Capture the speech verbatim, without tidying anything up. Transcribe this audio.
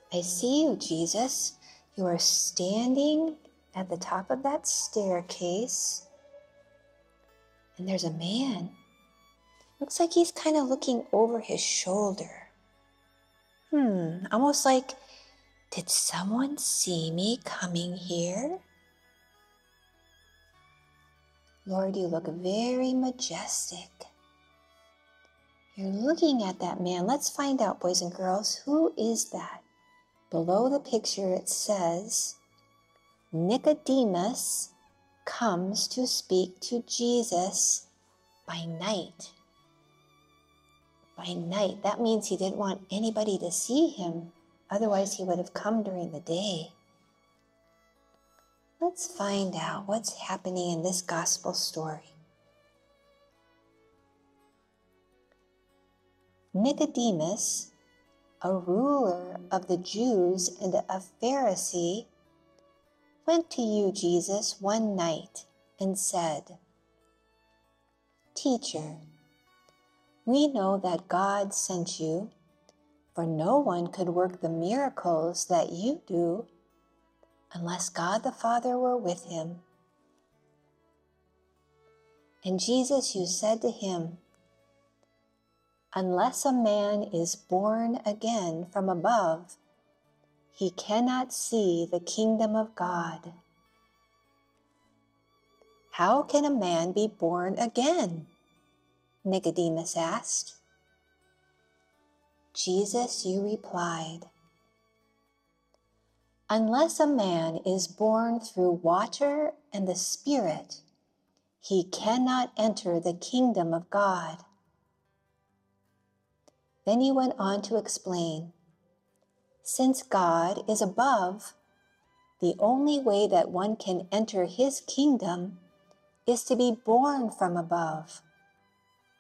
I see you, Jesus. You are standing at the top of that staircase, and there's a man. Looks like he's kind of looking over his shoulder. Hmm, almost like, did someone see me coming here? Lord, you look very majestic. You're looking at that man. Let's find out, boys and girls, who is that? Below the picture it says, Nicodemus comes to speak to Jesus by night. By night, that means he didn't want anybody to see him. Otherwise, he would have come during the day. Let's find out what's happening in this gospel story. Nicodemus, a ruler of the Jews and a Pharisee, went to you, Jesus, one night and said, Teacher, we know that God sent you, for no one could work the miracles that you do unless God the Father were with him. And Jesus, you said to him, Unless a man is born again from above, he cannot see the kingdom of God. How can a man be born again? Nicodemus asked. Jesus, you replied, Unless a man is born through water and the Spirit, he cannot enter the kingdom of God. Then he went on to explain, Since God is above, the only way that one can enter his kingdom is to be born from above.